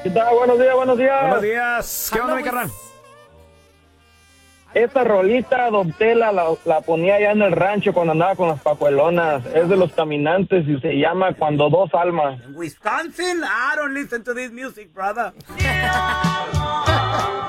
¿Qué tal? Buenos días, buenos días. Buenos días. ¿Qué onda, mi carnal? Esta rolita, Don Tela, la ponía allá en el rancho cuando andaba con las pajuelonas. Es de Los Caminantes y se llama Cuando dos almas. Wisconsin? I don't listen to this music, brother.